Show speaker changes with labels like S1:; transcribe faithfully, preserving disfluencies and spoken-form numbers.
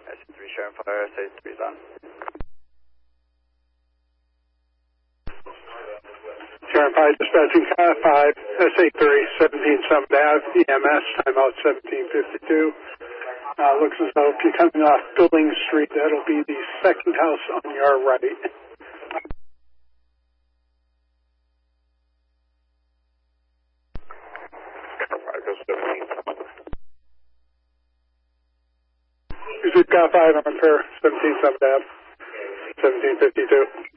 S1: S A three showing fire, S A three's on.
S2: Sharon five, dispatching car five, S A three, seventeen Summit Ave, E M S, timeout seventeen fifty-two. Uh, looks as though if you're coming off Billings Street, that'll be the second house on your right. Pursuit car five on fair, seventeen Summit Ave, seventeen fifty-two.